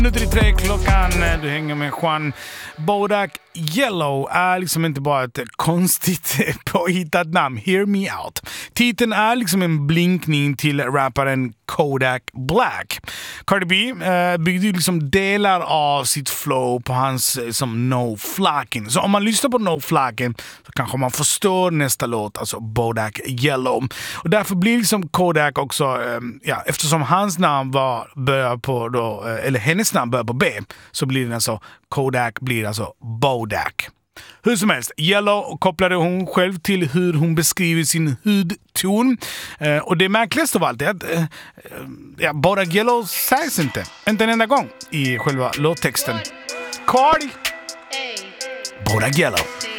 Minuter i 3 klockan, du hänger med Juan. Bodak Yellow är liksom inte bara ett konstigt påhittat namn. Hear me out. Titeln är liksom en blinkning till rapparen Kodak Black. Cardi B byggde liksom delar av sitt flow på hans som No Flockin. Så om man lyssnar på No Flockin så kanske man förstår nästa låt, alltså Bodak Yellow. Och därför blir liksom Kodak också, eftersom hans namn börjar på då, eller hennes namn börjar på B, så blir det alltså Kodak blir alltså Bodak. Hur som helst, Yellow kopplade hon själv till hur hon beskriver sin hudton. Och det märkligaste av allt är att Bodak Yellow sägs inte en enda gång i själva låttexten. Cardi! Bodak Yellow.